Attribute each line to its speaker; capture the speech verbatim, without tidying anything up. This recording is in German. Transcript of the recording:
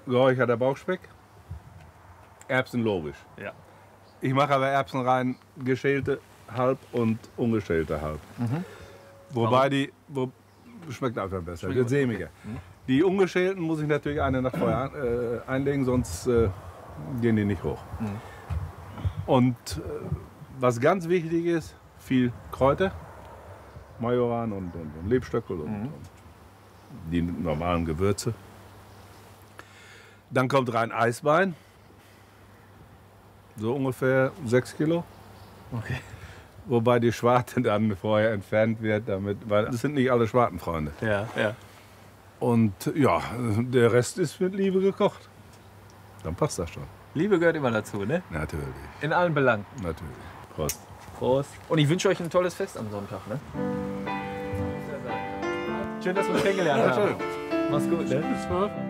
Speaker 1: geräucherter Bauchspeck, Erbsen logisch.
Speaker 2: Ja.
Speaker 1: Ich mache aber Erbsen rein, geschälte halb und ungeschälte halb. Mhm. Wobei Warum? die, wo, schmeckt einfach besser,
Speaker 2: Schmeckt
Speaker 1: wird sämiger.
Speaker 2: Okay. Mhm.
Speaker 1: Die ungeschälten muss ich natürlich eine Nacht vorher äh, einlegen, sonst äh, gehen die nicht hoch. Mhm. Und äh, was ganz wichtig ist, viel Kräuter, Majoran und, und, und Lebstöckel und, mhm. und die normalen Gewürze. Dann kommt rein Eisbein, so ungefähr sechs Kilo.
Speaker 2: Okay.
Speaker 1: Wobei die Schwarte dann vorher entfernt wird, damit, weil das sind nicht alle Schwartenfreunde.
Speaker 2: Ja, ja.
Speaker 1: Und ja, der Rest ist mit Liebe gekocht. Dann passt das schon.
Speaker 2: Liebe gehört immer dazu, ne?
Speaker 1: Natürlich.
Speaker 2: In allen Belangen.
Speaker 1: Natürlich. Prost.
Speaker 2: Prost. Und ich wünsche euch ein tolles Fest am Sonntag, ne? Schön, dass wir uns kennengelernt haben.
Speaker 1: Ja, schön.
Speaker 2: Mach's gut, ne?